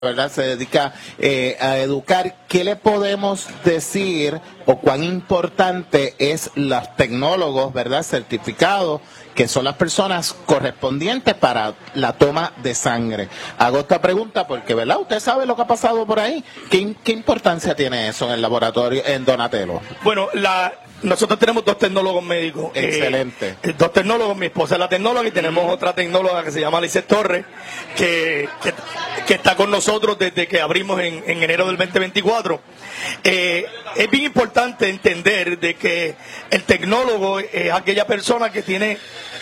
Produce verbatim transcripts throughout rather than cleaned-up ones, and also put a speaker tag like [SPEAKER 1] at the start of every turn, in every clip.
[SPEAKER 1] ¿verdad? Se dedica eh, a educar. ¿Qué le podemos decir o cuán importante es los tecnólogos, ¿verdad? Certificados, que son las personas correspondientes para la toma de sangre? Hago esta pregunta porque, ¿verdad? Usted sabe lo que ha pasado por ahí. ¿Qué, qué importancia tiene eso en el laboratorio, en Donatello?
[SPEAKER 2] Bueno, la... nosotros tenemos dos tecnólogos médicos.
[SPEAKER 1] Excelente.
[SPEAKER 2] Eh, dos tecnólogos, mi esposa es la tecnóloga y tenemos mm. otra tecnóloga que se llama Alice Torres, que, que, que está con nosotros desde que abrimos en, en enero del veinte veinticuatro. Eh, es bien importante entender de que el tecnólogo es aquella persona que tiene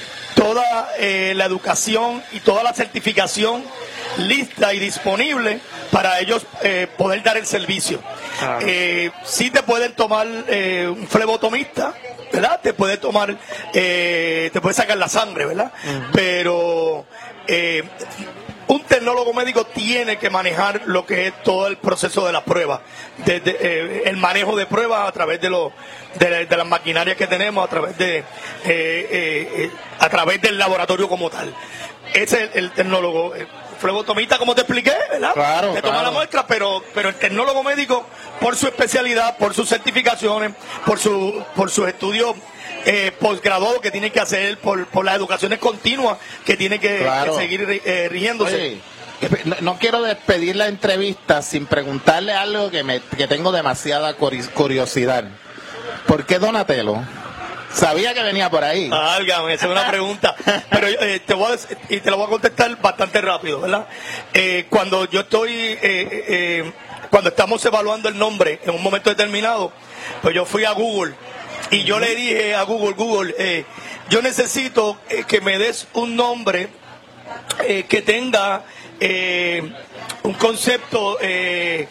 [SPEAKER 2] toda eh, la educación y toda la certificación lista y disponible para ellos eh, poder dar el servicio. Ah. Eh, sí te pueden tomar eh, un flebotomista, ¿verdad? Te puede tomar, eh, te puede sacar la sangre, ¿verdad? Uh-huh. Pero eh, un tecnólogo médico tiene que manejar lo que es todo el proceso de las pruebas, desde eh, el manejo de pruebas a través de los de, de las maquinarias que tenemos, a través de eh, eh, eh, a través del laboratorio como tal. Ese es el, el tecnólogo. El flebotomista, como te expliqué, ¿verdad?
[SPEAKER 1] Claro,
[SPEAKER 2] te toma
[SPEAKER 1] claro.
[SPEAKER 2] la muestra, pero pero el tecnólogo médico, por su especialidad, por sus certificaciones, por su por sus estudios eh, posgraduados que tiene que hacer, por, por las educaciones continuas que tiene que, claro. que seguir eh, rigiéndose.
[SPEAKER 1] Oye, no, no quiero despedir la entrevista sin preguntarle algo que me que tengo demasiada curiosidad. ¿Por qué Donatello? Sabía que venía por ahí.
[SPEAKER 2] Álgame, esa es una pregunta. Pero eh, te voy a decir, y te la voy a contestar bastante rápido, ¿verdad? Eh, cuando yo estoy, eh, eh, cuando estamos evaluando el nombre en un momento determinado, pues yo fui a Google y yo le dije a Google, Google, eh, yo necesito eh, que me des un nombre eh, que tenga eh, un concepto, eh,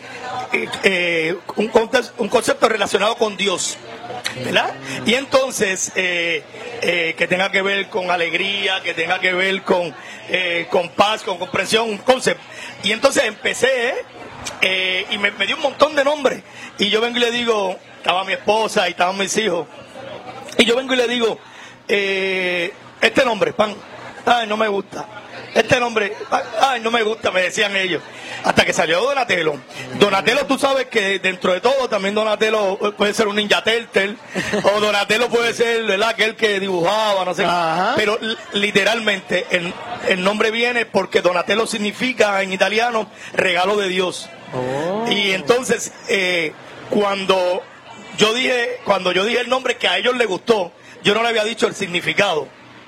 [SPEAKER 2] eh, un, un concepto relacionado con Dios, ¿verdad? Y entonces eh, eh, que tenga que ver con alegría, que tenga que ver con eh, con paz, con comprensión, un concepto. Y entonces empecé eh, y me, me dio un montón de nombres y yo vengo y le digo, estaba mi esposa y estaban mis hijos y yo vengo y le digo eh, este nombre, pan, ay, no me gusta. Este nombre, ay, no me gusta, me decían ellos. Hasta que salió Donatello. Donatello, tú sabes que dentro de todo también Donatello puede ser un Ninja Turtle, o Donatello puede ser, ¿verdad?, aquel que dibujaba, no sé. Ajá. Pero literalmente el, el nombre viene porque Donatello significa en italiano regalo de Dios. Oh. Y entonces, eh, cuando yo dije, cuando yo dije el nombre que a ellos les gustó, yo no le había dicho el significado.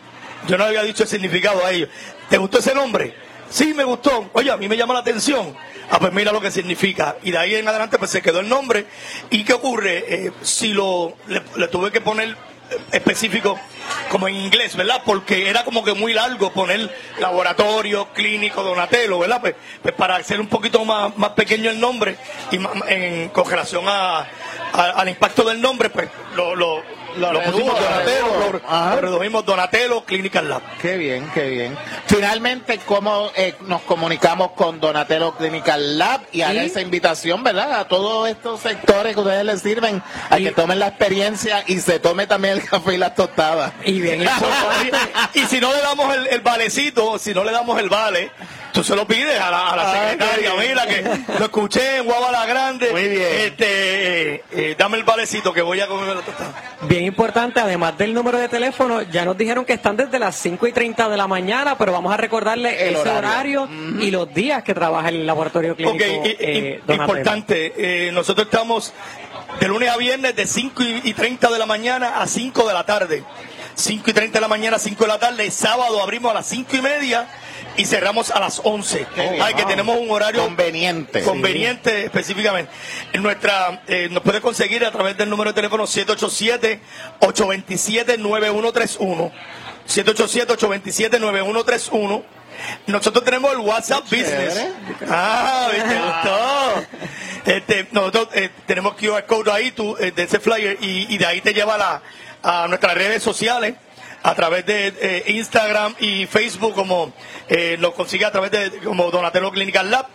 [SPEAKER 2] Yo no le había dicho el significado a ellos. ¿Te gustó ese nombre? Sí, me gustó. Oye, a mí me llama la atención. Ah, pues mira lo que significa. Y de ahí en adelante pues se quedó el nombre. ¿Y qué ocurre? Eh, si lo le, le tuve que poner específico como en inglés, ¿verdad? Porque era como que muy largo poner laboratorio, clínico, Donatello, ¿verdad? Pues, pues para hacer un poquito más, más pequeño el nombre y más, en congelación a, a, al impacto del nombre, pues lo... lo Lo, lo pusimos Donatello, lo, lo redujimos Donatello Clinical Lab.
[SPEAKER 1] Qué bien, qué bien. Finalmente, ¿cómo eh, nos comunicamos con Donatello Clinical Lab? Y haga esa invitación, ¿verdad?, a todos estos sectores que ustedes les sirven, a y, que tomen la experiencia y se tome también el café y las tostadas.
[SPEAKER 2] Y bien, y, y si no le damos el, el valecito, si no le damos el vale, tú se lo pides a la, a la secretaria, ah, mira que lo escuché en Guabala Grande.
[SPEAKER 1] Muy bien.
[SPEAKER 2] Este, eh, eh, dame el valecito que voy a comer la tostada.
[SPEAKER 3] Bien importante, además del número de teléfono, ya nos dijeron que están desde las cinco y treinta de la mañana, pero vamos a recordarle el ese horario, horario mm-hmm. y los días que trabaja el laboratorio clínico.
[SPEAKER 2] Okay, eh, y, importante, eh, nosotros estamos de lunes a viernes de cinco y treinta de la mañana a cinco de la tarde. cinco y treinta de la mañana a cinco de la tarde. El sábado abrimos a las cinco y media y cerramos a las once. Oh, Ay, wow. Que tenemos un horario
[SPEAKER 1] conveniente.
[SPEAKER 2] Conveniente, sí. Específicamente. En nuestra, eh, nos puede conseguir a través del número de teléfono siete ocho siete, ocho dos siete, nueve uno tres uno. siete ocho siete, ocho dos siete, nueve uno tres uno. Nosotros tenemos el WhatsApp Business. Ah, ¿te gustó? Este, nosotros eh, tenemos Q R code ahí, tú, eh, de ese flyer, y, y de ahí te lleva la, a nuestras redes sociales, a través de eh, Instagram y Facebook, como eh, lo consigue a través de como Donatello Clinical Lab.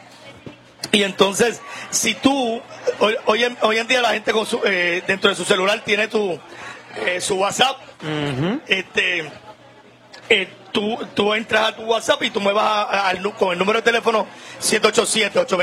[SPEAKER 2] Y entonces, si tú, hoy, hoy, en, hoy en día la gente con su, eh, dentro de su celular tiene tu eh, su WhatsApp, uh-huh. este, eh, tú, tú entras a tu WhatsApp y tú me vas a- a- al nu- con el número de teléfono siete ocho siete, ocho